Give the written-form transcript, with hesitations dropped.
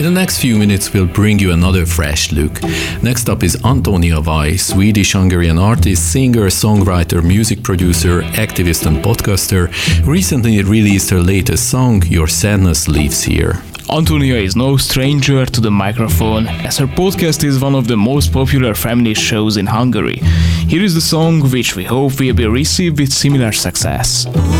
the next few minutes, we'll bring you another fresh look. Next up is Antonia Vai, Swedish-Hungarian artist, singer, songwriter, music producer, activist and podcaster, recently released her latest song, Your Sadness Lives Here. Antonia is no stranger to the microphone, as her podcast is one of the most popular feminist shows in Hungary. Here is the song which we hope will be received with similar success.